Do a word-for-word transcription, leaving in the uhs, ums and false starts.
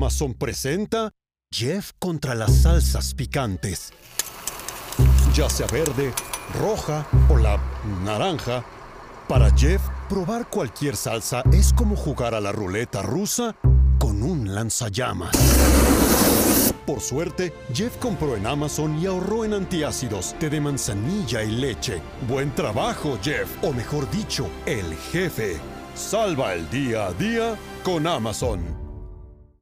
Amazon presenta Jeff contra las salsas picantes. Ya sea verde, roja o la naranja, para Jeff, probar cualquier salsa es como jugar a la ruleta rusa con un lanzallamas. Por suerte, Jeff compró en Amazon y ahorró en antiácidos, té de manzanilla y leche. Buen trabajo, Jeff, o mejor dicho, el jefe. Salva el día a día con Amazon.